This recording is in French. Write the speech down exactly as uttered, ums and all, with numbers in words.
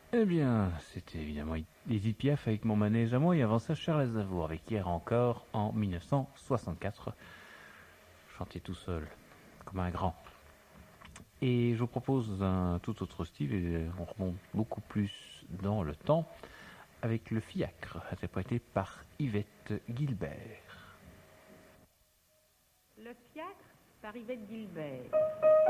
Eh bien, c'était évidemment Edith Piaf avec Mon manège à moi, et avant ça Charles Aznavour avec Hier encore en mille neuf cent soixante-quatre. Chanté tout seul, comme un grand. Et je vous propose un tout autre style, et on remonte beaucoup plus dans le temps, avec Le Fiacre, interprété par Yvette Guilbert. Le Fiacre par Yvette Guilbert.